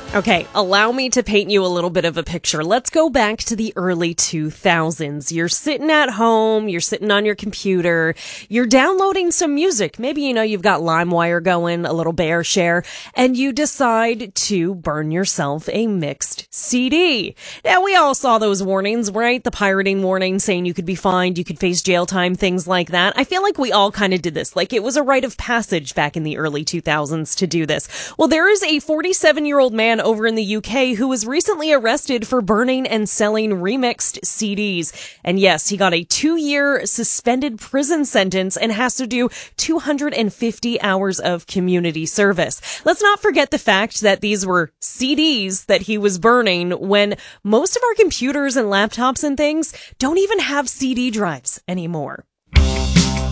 Okay, allow me to paint you a little bit of a picture. Let's go back to the early 2000s. You're sitting at home, you're sitting on your computer, you're downloading some music. Maybe, you've got LimeWire going, a little BearShare, and you decide to burn yourself a mixed CD. Now, we all saw those warnings, right? The pirating warning saying you could be fined, you could face jail time, things like that. I feel like we all kind of did this. Like it was a rite of passage back in the early 2000s to do this. Well, there is a 47-year-old man over in the UK who was recently arrested for burning and selling remixed CDs. And yes, he got a 2-year suspended prison sentence and has to do 250 hours of community service. Let's not forget the fact that these were CDs that he was burning when most of our computers and laptops and things don't even have CD drives anymore.